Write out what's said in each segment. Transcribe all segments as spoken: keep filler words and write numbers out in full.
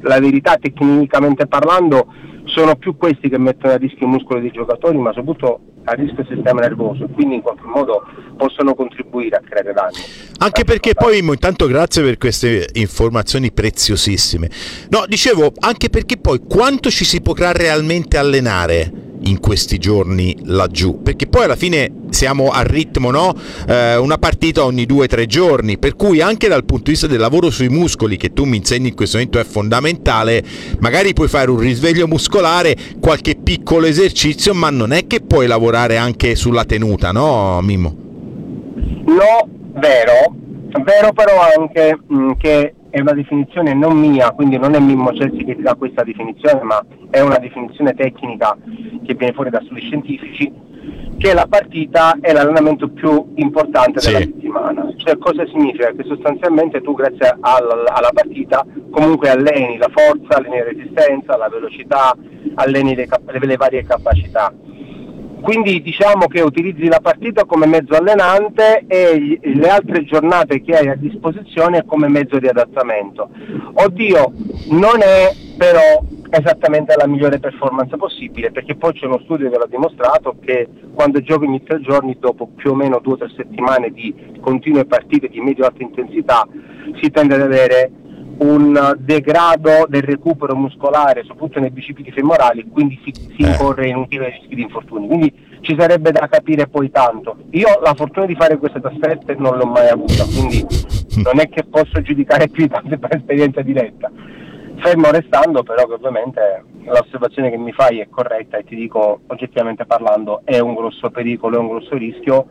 la verità, tecnicamente parlando, sono più questi che mettono a rischio i muscoli dei giocatori, ma soprattutto a rischio il sistema nervoso, quindi in qualche modo possono contribuire a creare danni. Anche perché poi, intanto grazie per queste informazioni preziosissime. No, dicevo, anche perché poi quanto ci si potrà realmente allenare in questi giorni laggiù, perché poi alla fine siamo al ritmo, no? Eh, una partita ogni due o tre giorni, per cui anche dal punto di vista del lavoro sui muscoli, che tu mi insegni in questo momento, è fondamentale. Magari puoi fare un risveglio muscolare, qualche piccolo esercizio, ma non è che puoi lavorare anche sulla tenuta, no Mimmo? No, vero, vero però anche mh, che è una definizione non mia, quindi non è Mimmo Celsi che ti dà questa definizione, ma è una definizione tecnica che viene fuori da studi scientifici, che la partita è l'allenamento più importante della sì. settimana. Cioè, cosa significa? Che sostanzialmente tu grazie alla, alla partita comunque alleni la forza, alleni la resistenza, la velocità, alleni le, cap- le varie capacità. Quindi diciamo che utilizzi la partita come mezzo allenante e le altre giornate che hai a disposizione come mezzo di adattamento. Oddio, non è però esattamente la migliore performance possibile, perché poi c'è uno studio che l'ha dimostrato che quando giochi ogni tre giorni, dopo più o meno due o tre settimane di continue partite di medio-alta intensità, si tende ad avere un degrado del recupero muscolare, soprattutto nei bicipiti femorali, quindi si, si incorre in utili rischi di infortuni. Quindi ci sarebbe da capire poi tanto. Io la fortuna di fare queste trasferte non l'ho mai avuta, quindi non è che posso giudicare più tanto per esperienza diretta. Fermo restando però che ovviamente l'osservazione che mi fai è corretta e ti dico, oggettivamente parlando, è un grosso pericolo, è un grosso rischio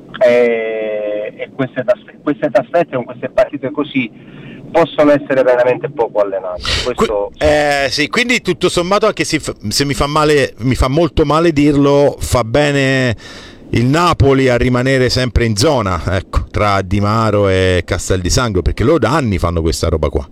e, e queste, queste trasferte con queste partite così possono essere veramente poco allenati. Questo... Eh, sì, quindi tutto sommato, anche se, se mi fa male, mi fa molto male dirlo, fa bene il Napoli a rimanere sempre in zona, ecco, tra Di Maro e Castel di Sangro, perché loro da anni fanno questa roba qua.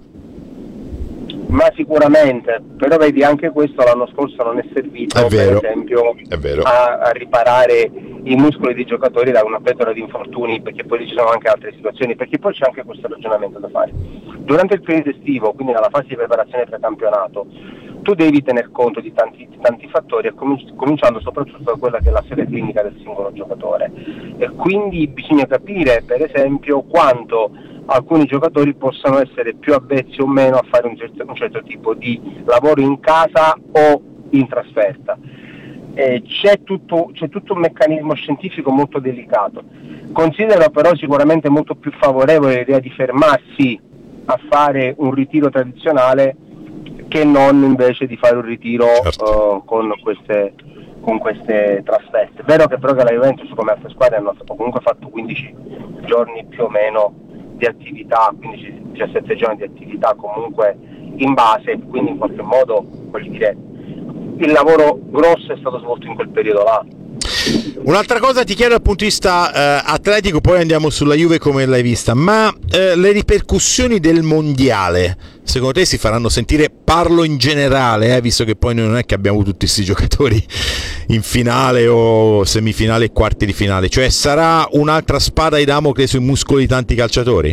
Ma sicuramente, però vedi, anche questo l'anno scorso non è servito, è vero, per esempio, è vero. A, a riparare i muscoli dei giocatori da una pletora di infortuni, perché poi ci sono anche altre situazioni, perché poi c'è anche questo ragionamento da fare. Durante il periodo estivo, quindi nella fase di preparazione precampionato, tu devi tener conto di tanti, di tanti fattori, cominciando soprattutto da quella che è la storia clinica del singolo giocatore, e quindi bisogna capire, per esempio, quanto alcuni giocatori possono essere più avvezzi o meno a fare un certo, un certo tipo di lavoro in casa o in trasferta. Eh, c'è, tutto, c'è tutto un meccanismo scientifico molto delicato. Considero però sicuramente molto più favorevole l'idea di fermarsi a fare un ritiro tradizionale che non invece di fare un ritiro certo. uh, con queste con queste trasferte. Vero che però che la Juventus, come altre squadre, hanno comunque fatto quindici giorni più o meno di attività, quindici diciassette giorni di attività comunque in base, quindi in qualche modo, voglio dire, il lavoro grosso è stato svolto in quel periodo là. Un'altra cosa ti chiedo dal punto di vista eh, atletico, poi andiamo sulla Juve come l'hai vista, ma eh, le ripercussioni del mondiale secondo te si faranno sentire? Parlo in generale, eh, visto che poi noi non è che abbiamo tutti questi giocatori in finale o semifinale e quarti di finale, cioè sarà un'altra spada di Damocle sui muscoli di tanti calciatori?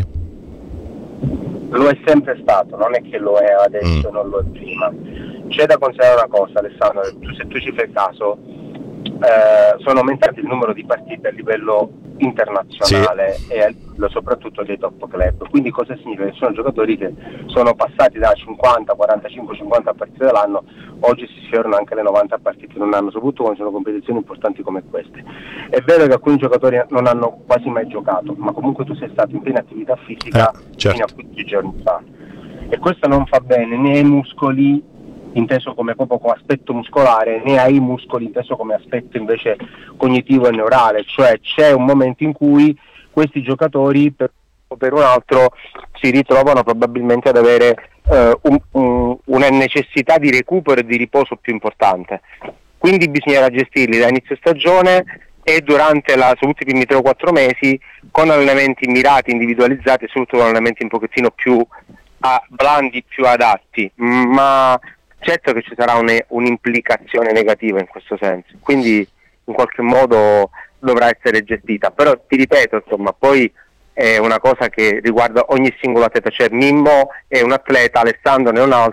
Lo è sempre stato, non è che lo è adesso, mm. non lo è prima. C'è da considerare una cosa, Alessandro, se tu ci fai caso, eh, sono aumentati il numero di partite a livello internazionale sì. e a livello soprattutto dei top club. Quindi cosa significa? Che sono giocatori che sono passati da cinquanta, quarantacinque, cinquanta partite all'anno, oggi si sfiorano anche le novanta partite in un anno, soprattutto quando sono competizioni importanti come queste. È vero che alcuni giocatori non hanno quasi mai giocato, ma comunque tu sei stato in piena attività fisica eh, certo. fino a quindici giorni fa, e questo non fa bene né ai muscoli inteso come proprio come aspetto muscolare, né ai muscoli inteso come aspetto invece cognitivo e neurale. Cioè c'è un momento in cui questi giocatori per, per un altro si ritrovano probabilmente ad avere eh, un, un, una necessità di recupero e di riposo più importante, quindi bisognerà gestirli da inizio stagione e durante la, soprattutto i primi tre o quattro mesi, con allenamenti mirati, individualizzati e soprattutto con allenamenti un pochettino più a, blandi, più adatti, ma certo che ci sarà un, un'implicazione negativa in questo senso, quindi in qualche modo dovrà essere gestita, però ti ripeto, insomma, poi è una cosa che riguarda ogni singolo atleta, cioè Mimmo è un atleta, Alessandro ne è un altro,